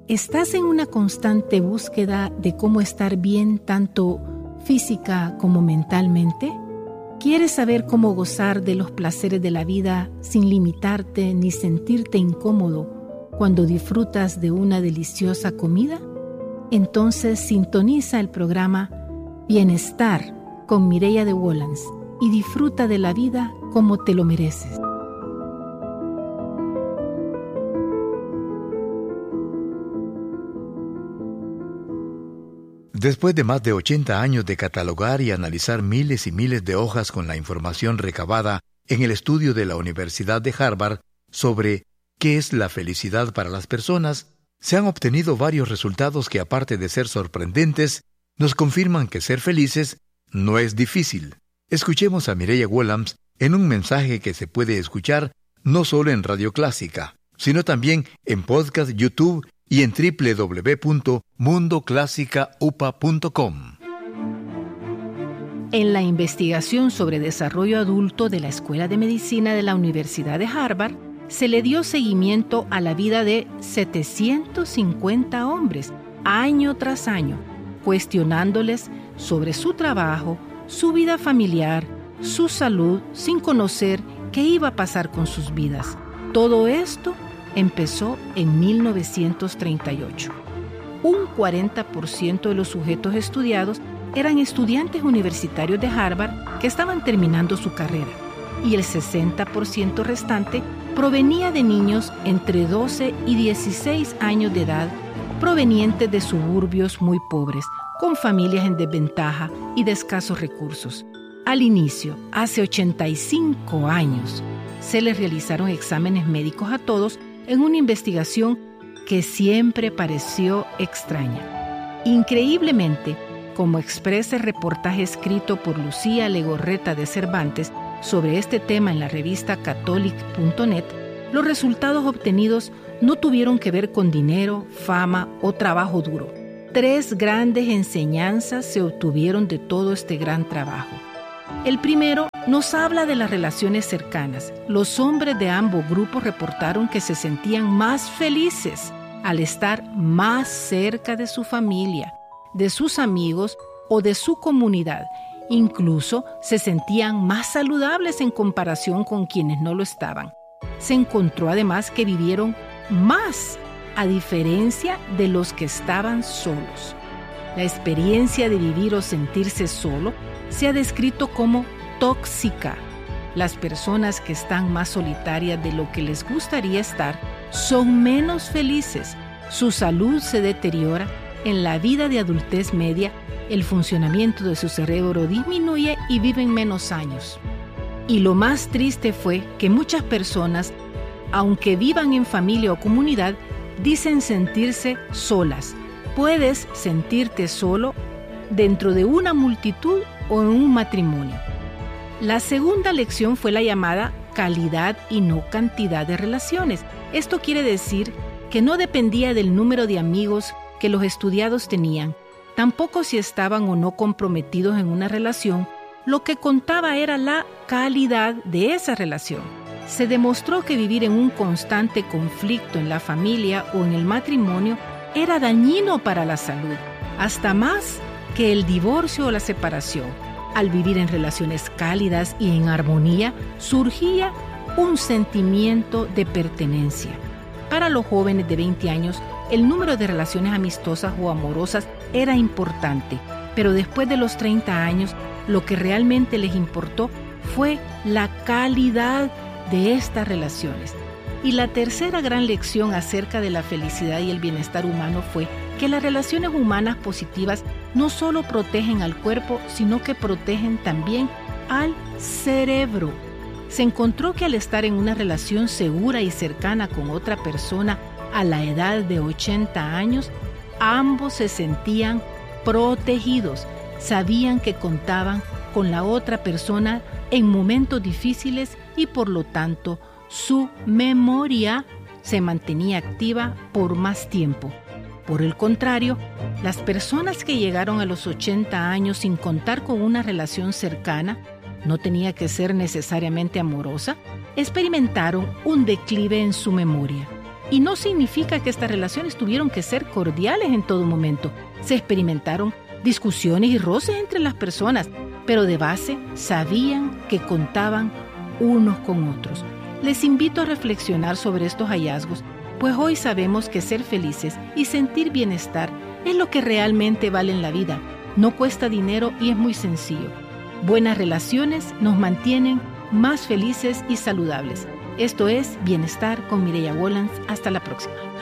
¿Estás en una constante búsqueda de cómo estar bien tanto física como mentalmente? ¿Quieres saber cómo gozar de los placeres de la vida sin limitarte ni sentirte incómodo cuando disfrutas de una deliciosa comida? Entonces sintoniza el programa Bienestar con Mireya de Wolans y disfruta de la vida como te lo mereces. Después de más de 80 años de catalogar y analizar miles y miles de hojas con la información recabada en el estudio de la Universidad de Harvard sobre qué es la felicidad para las personas, se han obtenido varios resultados que, aparte de ser sorprendentes, nos confirman que ser felices no es difícil. Escuchemos a Mireya Wolans en un mensaje que se puede escuchar no solo en Radio Clásica, sino también en podcast YouTube y en www.mundoclasicaupa.com. En la investigación sobre desarrollo adulto de la Escuela de Medicina de la Universidad de Harvard, se le dio seguimiento a la vida de 750 hombres, año tras año, cuestionándoles sobre su trabajo, su vida familiar, su salud, sin conocer qué iba a pasar con sus vidas. Todo esto empezó en 1938. Un 40% de los sujetos estudiados eran estudiantes universitarios de Harvard que estaban terminando su carrera, y el 60% restante provenía de niños entre 12 y 16 años de edad, provenientes de suburbios muy pobres, con familias en desventaja y de escasos recursos. Al inicio, hace 85 años, se les realizaron exámenes médicos a todos en una investigación que siempre pareció extraña. Increíblemente, como expresa el reportaje escrito por Lucía Legorreta de Cervantes sobre este tema en la revista Catholic.net, los resultados obtenidos no tuvieron que ver con dinero, fama o trabajo duro. 3 grandes enseñanzas se obtuvieron de todo este gran trabajo. El primero nos habla de las relaciones cercanas. Los hombres de ambos grupos reportaron que se sentían más felices al estar más cerca de su familia, de sus amigos o de su comunidad. Incluso se sentían más saludables en comparación con quienes no lo estaban. Se encontró además que vivieron más, a diferencia de los que estaban solos. La experiencia de vivir o sentirse solo se ha descrito como tóxica. Las personas que están más solitarias de lo que les gustaría estar son menos felices, su salud se deteriora, en la vida de adultez media el funcionamiento de su cerebro disminuye y viven menos años. Y lo más triste fue que muchas personas, aunque vivan en familia o comunidad, dicen sentirse solas. Puedes sentirte solo dentro de una multitud o en un matrimonio. La segunda lección fue la llamada calidad y no cantidad de relaciones. Esto quiere decir que no dependía del número de amigos que los estudiados tenían, tampoco si estaban o no comprometidos en una relación. Lo que contaba era la calidad de esa relación. Se demostró que vivir en un constante conflicto en la familia o en el matrimonio era dañino para la salud, hasta más que el divorcio o la separación. Al vivir en relaciones cálidas y en armonía, surgía un sentimiento de pertenencia. Para los jóvenes de 20 años, el número de relaciones amistosas o amorosas era importante, pero después de los 30 años, lo que realmente les importó fue la calidad de estas relaciones. Y la tercera gran lección acerca de la felicidad y el bienestar humano fue que las relaciones humanas positivas no solo protegen al cuerpo, sino que protegen también al cerebro. Se encontró que al estar en una relación segura y cercana con otra persona a la edad de 80 años, ambos se sentían protegidos, sabían que contaban con la otra persona en momentos difíciles y por lo tanto su memoria se mantenía activa por más tiempo. Por el contrario, las personas que llegaron a los 80 años sin contar con una relación cercana, no tenía que ser necesariamente amorosa, experimentaron un declive en su memoria. Y no significa que estas relaciones tuvieron que ser cordiales en todo momento. Se experimentaron discusiones y roces entre las personas, pero de base sabían que contaban unos con otros. Les invito a reflexionar sobre estos hallazgos, pues hoy sabemos que ser felices y sentir bienestar es lo que realmente vale en la vida. No cuesta dinero y es muy sencillo. Buenas relaciones nos mantienen más felices y saludables. Esto es Bienestar con Mireya Wolans. Hasta la próxima.